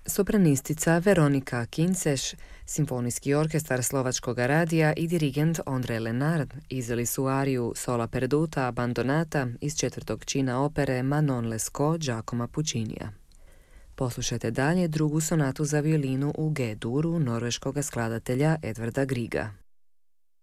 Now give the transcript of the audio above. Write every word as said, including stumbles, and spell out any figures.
Sopranistica Veronika Kinceš, Simfonijski orkestar Slovačkog radija i dirigent Ondrej Lenard izveli su ariju Sola perduta abbandonata iz četvrtog čina opere Manon Lescaut Giacoma Puccinija. Poslušajte dalje drugu sonatu za violinu u G-duru norveškog skladatelja Edvarda Griega.